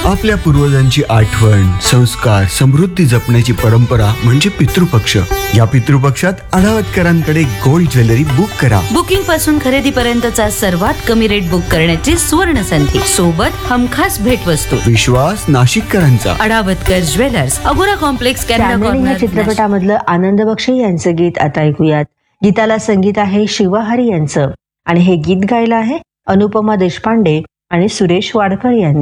आपल्या पूर्वजांची आठवण, संस्कार, समृद्धी जपण्याची परंपरा म्हणजे पितृपक्ष. या पितृपक्षात अडावतकरांकडे गोल्ड ज्वेलरी बुक करा. बुकिंग पासून खरेदीपर्यंतचा सर्वात कमी रेट बुक करण्याची सुवर्ण संधी, सोबत हमखास भेटवस्तू. विश्वास नाशिककरांचा. अडावतकर ज्वेलर्स, अगोरा कॉम्प्लेक्स, कॅनडा चांदणी या कॉर्नर. चित्रपटामधलं आनंद बक्षी यांचं गीत आता ऐकूयात. गीताला संगीत आहे शिवहरी यांचं आणि हे गीत गायलं आहे अनुपमा देशपांडे आणि सुरेश वाडकर यांनी.